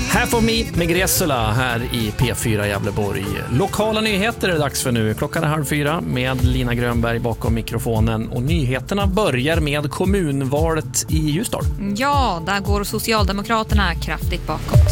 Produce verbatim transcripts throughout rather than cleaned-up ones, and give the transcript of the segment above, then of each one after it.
Half of Me med Gresula här i P fyra Gävleborg. Lokala nyheter är det dags för nu. Klockan är halv fyra med Lina Grönberg bakom mikrofonen. Och nyheterna börjar med kommunvalet i Ljusdal. Ja, där går Socialdemokraterna kraftigt bakåt.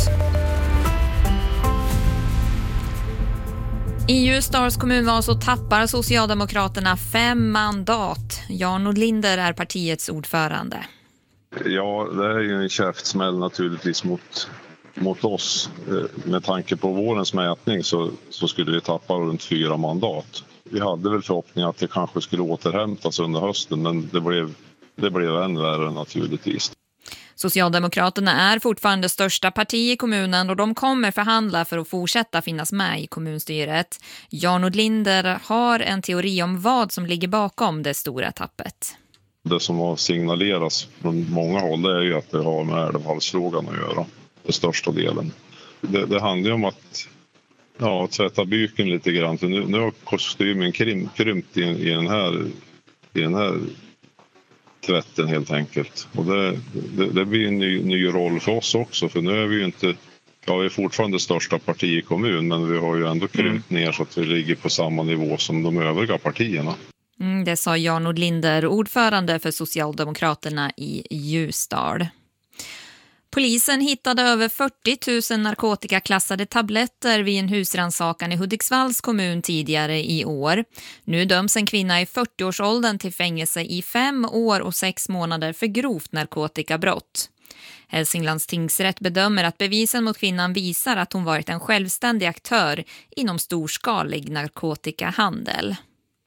I Ljusdals kommunval så tappar Socialdemokraterna fem mandat. Jan Nordlinder är partiets ordförande. Ja, det är ju en käftsmäll naturligtvis mot, mot oss. Med tanke på vårens mätning så, så skulle vi tappa runt fyra mandat. Vi hade väl förhoppningar att det kanske skulle återhämtas under hösten, men det blev, det blev än värre naturligtvis. Socialdemokraterna är fortfarande största parti i kommunen och de kommer förhandla för att fortsätta finnas med i kommunstyret. Jan Nordlinder har en teori om vad som ligger bakom det stora tappet. Det som har signalerats från många håll är ju att det har med älvhalsfrågan att göra, det största delen. Det, det handlar ju om att ja, tvätta byken lite grann, för nu, nu har kostymen krym, krympt i, i, den här, i den här tvätten helt enkelt. Och det, det, det blir en ny, ny roll för oss också, för nu är vi ju inte, ja, vi är fortfarande största parti i kommun, men vi har ju ändå krympt ner så att vi ligger på samma nivå som de övriga partierna. Mm, det sa Jan Nordlinder, ordförande för Socialdemokraterna i Ljusdal. Polisen hittade över fyrtio tusen narkotikaklassade tabletter vid en husrannsakan i Hudiksvalls kommun tidigare i år. Nu döms en kvinna i fyrtioårsåldern till fängelse i fem år och sex månader för grovt narkotikabrott. Hälsinglands tingsrätt bedömer att bevisen mot kvinnan visar att hon varit en självständig aktör inom storskalig narkotikahandel.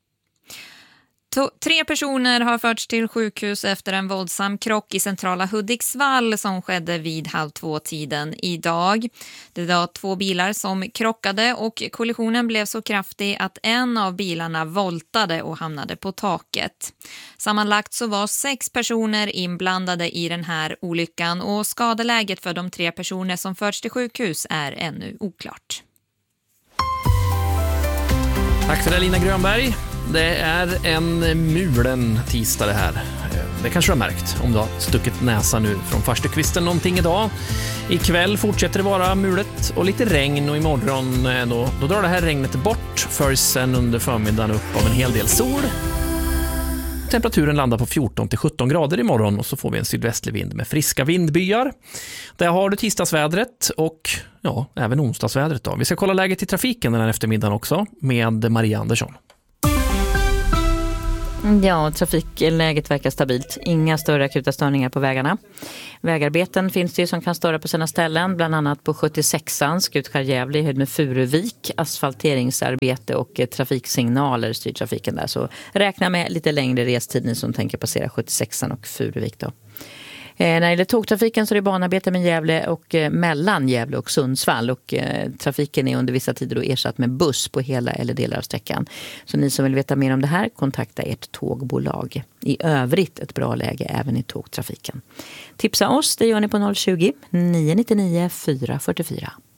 Tre personer har förts till sjukhus efter en våldsam krock i centrala Hudiksvall som skedde vid halv två tiden idag. Det var två bilar som krockade och kollisionen blev så kraftig att en av bilarna voltade och hamnade på taket. Sammanlagt så var sex personer inblandade i den här olyckan och skadeläget för de tre personer som förts till sjukhus är ännu oklart. Tack för det, Lina Grönberg. Det är en mulen tisdag det här. Det kanske du har märkt om du har stuckit näsa nu från farstukvisten någonting idag. Ikväll fortsätter det vara mulet och lite regn och imorgon då, då drar det här regnet bort för sen under förmiddagen upp av en hel del sol. Temperaturen landar på fjorton till sjutton grader imorgon och så får vi en sydvästlig vind med friska vindbyar. Där har du tisdagsvädret och ja, även onsdagsvädret då. Vi ska kolla läget i trafiken den här eftermiddagen också med Maria Andersson. Ja, trafikläget verkar stabilt. Inga större akuta störningar på vägarna. Vägarbeten finns det ju som kan störa på sina ställen, bland annat på sjuttiosexan, Skutskär-Gävle i höjd med Furuvik, asfalteringsarbete och trafiksignaler styr trafiken där. Så räkna med lite längre restid ni som tänker passera sjuttiosexan och Furuvik då. Eh, när det gäller tågtrafiken så är det banarbete med Gävle och eh, mellan Gävle och Sundsvall och eh, trafiken är under vissa tider då ersatt med buss på hela eller delar av sträckan. Så ni som vill veta mer om det här, kontakta ert tågbolag. I övrigt ett bra läge även i tågtrafiken. Tipsa oss, det gör ni på noll tjugo, nio nio nio, fyra fyra fyra.